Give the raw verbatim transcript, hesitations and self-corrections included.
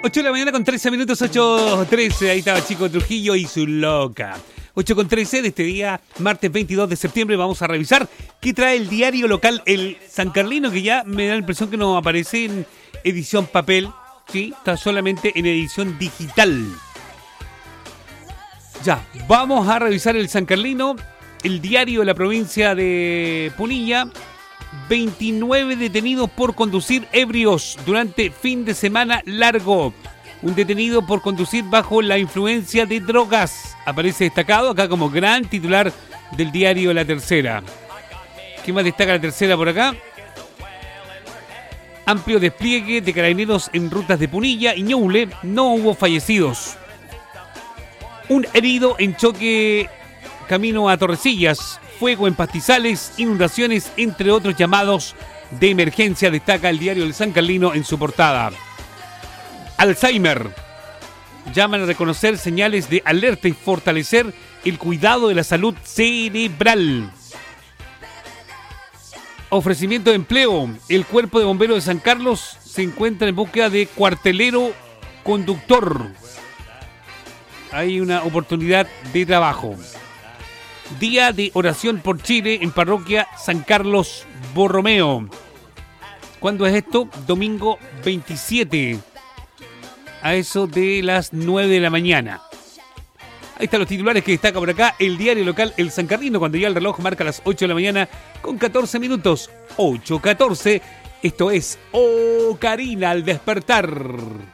ocho de la mañana con trece minutos, ocho trece. Ahí estaba Chico Trujillo y su loca. ocho con trece de este día, martes veintidós de septiembre. Vamos a revisar qué trae el diario local, el San Carlino, que ya me da la impresión que no aparece en edición papel. Sí, está solamente en edición digital. Ya, vamos a revisar el San Carlino, el diario de la provincia de Punilla. veintinueve detenidos por conducir ebrios durante fin de semana largo. Un detenido por conducir bajo la influencia de drogas. Aparece destacado acá como gran titular del diario La Tercera. ¿Qué más destaca La Tercera por acá? Amplio despliegue de carabineros en rutas de Punilla y Ñuble. No hubo fallecidos. Un herido en choque camino a Torrecillas. Fuego en pastizales, inundaciones, entre otros llamados de emergencia, destaca el diario El San Carlino en su portada. Alzheimer. Llaman a reconocer señales de alerta y fortalecer el cuidado de la salud cerebral. Ofrecimiento de empleo. El Cuerpo de Bomberos de San Carlos se encuentra en búsqueda de cuartelero conductor. Hay una oportunidad de trabajo. Día de oración por Chile en parroquia San Carlos Borromeo. ¿Cuándo es esto? Domingo veintisiete. A eso de las nueve de la mañana. Ahí están los titulares que destaca por acá el diario local El San Carlino, cuando ya el reloj marca las ocho de la mañana con catorce minutos. ocho catorce. Esto es Ocarina al despertar.